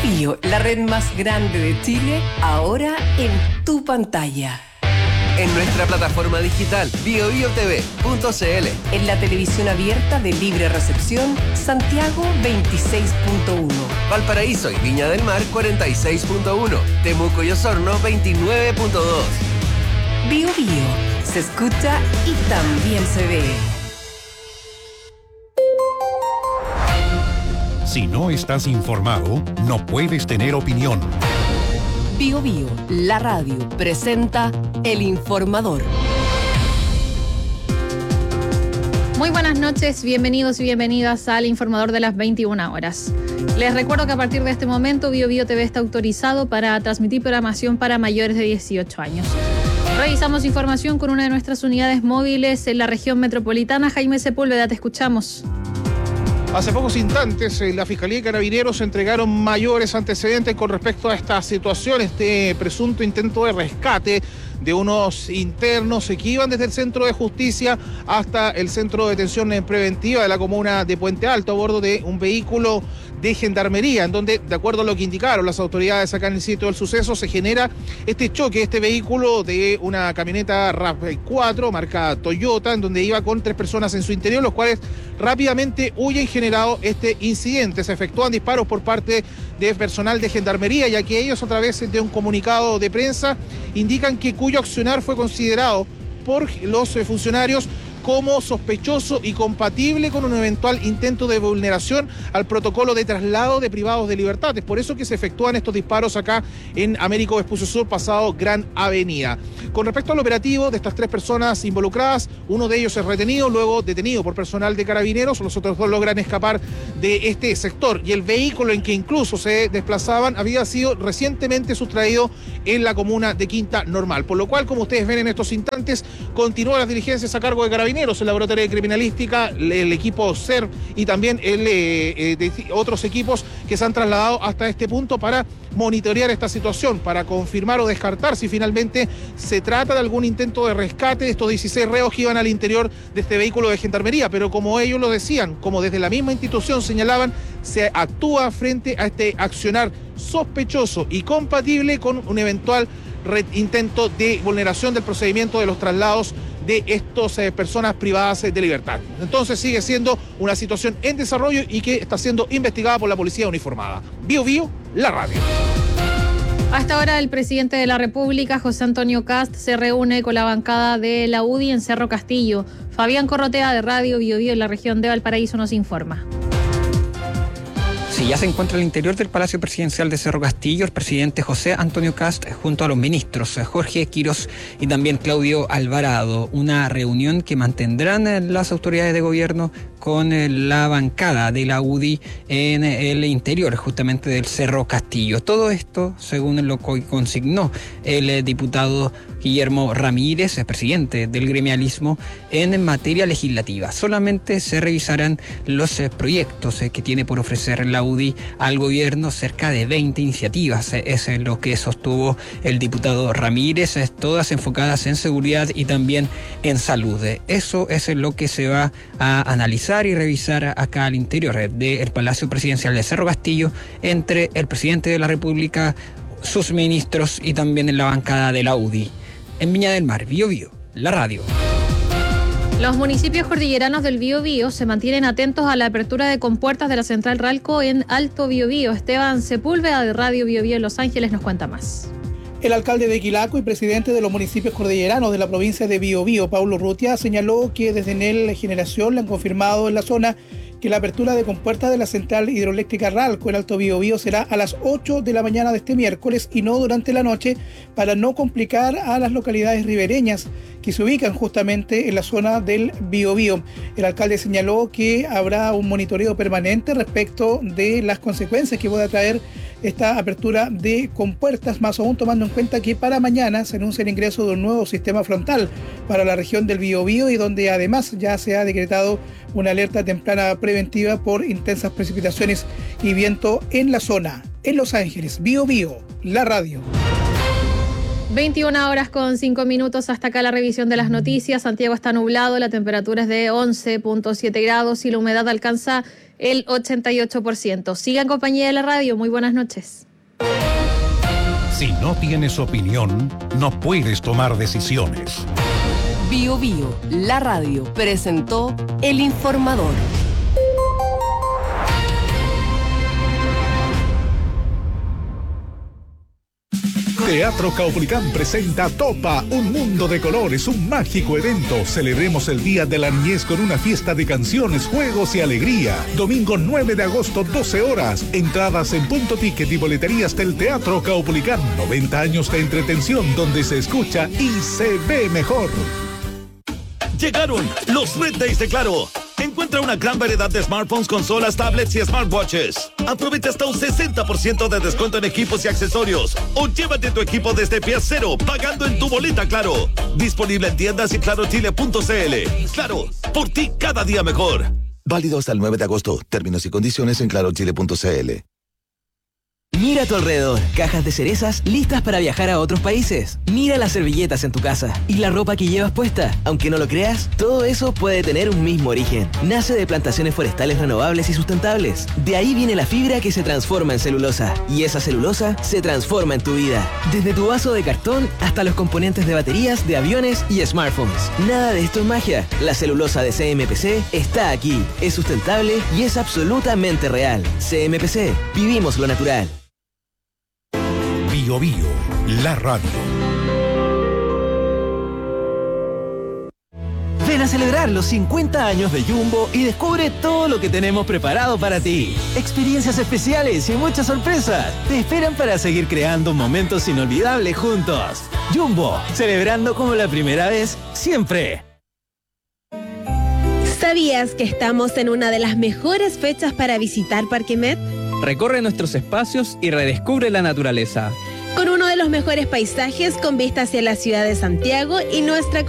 Bio, la red más grande de Chile, ahora en tu pantalla. En nuestra plataforma digital biobiotv.cl. En la televisión abierta de libre recepción, Santiago 26.1. Valparaíso y Viña del Mar 46.1. Temuco y Osorno 29.2. Bio Bio, se escucha y también se ve. Si no estás informado, no puedes tener opinión. Bio Bio, la radio, presenta El Informador. Muy buenas noches, bienvenidos y bienvenidas al Informador de las 21 horas. Les recuerdo que a partir de este momento Bio Bio TV está autorizado para transmitir programación para mayores de 18 años. Revisamos información con una de nuestras unidades móviles en la región metropolitana. Jaime Sepúlveda, te escuchamos. Hace pocos instantes, la Fiscalía y Carabineros entregaron mayores antecedentes con respecto a esta situación, este presunto intento de rescate de unos internos que iban desde el Centro de Justicia hasta el Centro de Detención Preventiva de la comuna de Puente Alto a bordo de un vehículo de gendarmería, en donde, de acuerdo a lo que indicaron las autoridades acá en el sitio del suceso, se genera este choque, este vehículo de una camioneta RAV4 marca Toyota, en donde iba con 3 personas en su interior, los cuales rápidamente huyen, generado este incidente. Se efectúan disparos por parte de personal de gendarmería, ya que ellos, a través de un comunicado de prensa, indican que cuyo accionar fue considerado por los funcionarios como sospechoso y compatible con un eventual intento de vulneración al protocolo de traslado de privados de libertad. Es por eso que se efectúan estos disparos acá en Américo Vespucio Sur, pasado Gran Avenida. Con respecto al operativo de estas 3 personas involucradas, uno de ellos es retenido, luego detenido por personal de Carabineros, los otros 2 logran escapar de este sector, y el vehículo en que incluso se desplazaban había sido recientemente sustraído en la comuna de Quinta Normal, por lo cual, como ustedes ven en estos instantes, continúan las diligencias a cargo de Carabineros, el laboratorio de criminalística, el equipo SER y también otros equipos que se han trasladado hasta este punto para monitorear esta situación, para confirmar o descartar si finalmente se trata de algún intento de rescate de estos 16 reos que iban al interior de este vehículo de gendarmería. Pero como ellos lo decían, como desde la misma institución señalaban, se actúa frente a este accionar sospechoso y compatible con un eventual intento de vulneración del procedimiento de los traslados de estas personas privadas de libertad. Entonces sigue siendo una situación en desarrollo y que está siendo investigada por la policía uniformada. Bio Bio, la radio. Hasta ahora el presidente de la República, José Antonio Kast, se reúne con la bancada de la UDI en Cerro Castillo. Fabián Corrotea, de Radio Bio Bio en la región de Valparaíso, nos informa. Sí, ya se encuentra al interior del Palacio Presidencial de Cerro Castillo el presidente José Antonio Kast junto a los ministros Jorge Quirós y también Claudio Alvarado. Una reunión que mantendrán las autoridades de gobierno con la bancada de la UDI en el interior justamente del Cerro Castillo. Todo esto según lo que consignó el diputado Guillermo Ramírez, el presidente del gremialismo, en materia legislativa. Solamente se revisarán los proyectos que tiene por ofrecer la UDI al gobierno, cerca de 20 iniciativas, es lo que sostuvo el diputado Ramírez, todas enfocadas en seguridad y también en salud. Eso es lo que se va a analizar y revisar acá al interior del Palacio Presidencial de Cerro Castillo entre el presidente de la República, sus ministros y también en la bancada de la UDI. En Viña del Mar, Bio Bio, la radio. Los municipios cordilleranos del Biobío se mantienen atentos a la apertura de compuertas de la Central Ralco en Alto Biobío. Esteban Sepúlveda, de Radio Bio Bio en Los Ángeles, nos cuenta más. El alcalde de Quilaco y presidente de los municipios cordilleranos de la provincia de Biobío, Paulo Urrutia, señaló que desde Enel Generación le han confirmado en la zona que la apertura de compuertas de la central hidroeléctrica Ralco en Alto Biobío será a las 8 de la mañana de este miércoles y no durante la noche, para no complicar a las localidades ribereñas que se ubican justamente en la zona del Biobío. El alcalde señaló que habrá un monitoreo permanente respecto de las consecuencias que pueda traer esta apertura de compuertas, más aún tomando en cuenta que para mañana se anuncia el ingreso de un nuevo sistema frontal para la región del Biobío, y donde además ya se ha decretado una alerta temprana preventiva por intensas precipitaciones y viento en la zona. En Los Ángeles, Bio Bio, la radio. 21 horas con 5 minutos, hasta acá la revisión de las noticias. Santiago está nublado, la temperatura es de 11.7 grados y la humedad alcanza el 88%. Siga en compañía de la radio. Muy buenas noches. Si no tienes opinión, no puedes tomar decisiones. Bio Bio, la radio, presentó El Informador. Teatro Caupolicán presenta Topa, un mundo de colores, un mágico evento. Celebremos el Día de la Niñez con una fiesta de canciones, juegos y alegría. Domingo 9 de agosto, 12 horas. Entradas en Punto Ticket y boleterías del Teatro Caupolicán. 90 años de entretención donde se escucha y se ve mejor. Llegaron los Red Days de Claro. Encuentra una gran variedad de smartphones, consolas, tablets y smartwatches. Aprovecha hasta un 60% de descuento en equipos y accesorios. O llévate tu equipo desde pie cero, pagando en tu boleta Claro. Disponible en tiendas y clarochile.cl. Claro, por ti cada día mejor. Válido hasta el 9 de agosto. Términos y condiciones en clarochile.cl. Mira a tu alrededor, cajas de cerezas listas para viajar a otros países. Mira las servilletas en tu casa y la ropa que llevas puesta. Aunque no lo creas, todo eso puede tener un mismo origen. Nace de plantaciones forestales renovables y sustentables. De ahí viene la fibra que se transforma en celulosa. Y esa celulosa se transforma en tu vida. Desde tu vaso de cartón hasta los componentes de baterías, de aviones y smartphones. Nada de esto es magia. La celulosa de CMPC está aquí. Es sustentable y es absolutamente real. CMPC, vivimos lo natural. Bio Bio, la radio. Ven a celebrar los 50 años de Jumbo y descubre todo lo que tenemos preparado para ti. Experiencias especiales y muchas sorpresas te esperan para seguir creando momentos inolvidables juntos. Jumbo, celebrando como la primera vez, siempre. ¿Sabías que estamos en una de las mejores fechas para visitar Parque Met? Recorre nuestros espacios y redescubre la naturaleza. Con uno de los mejores paisajes con vista hacia la ciudad de Santiago y nuestra